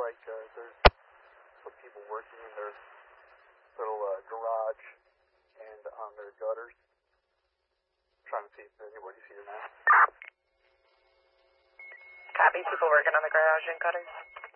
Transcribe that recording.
like there's some people working in their little garage and on their gutters. Trying to see if anybody's here now. Copy, people working on the garage and gutters.